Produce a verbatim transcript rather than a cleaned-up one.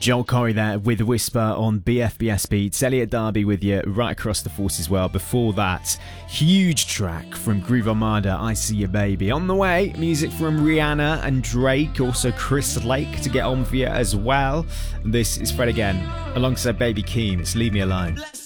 Joel Corey there with Whisper on B F B S Beats. Elliot Darby with you right across the force as well. Before that, huge track from Groove Armada, I See Your Baby. On the way, music from Rihanna and Drake, also Chris Lake to get on for you as well. This is Fred again, alongside Baby Keem. It's Leave Me Alone.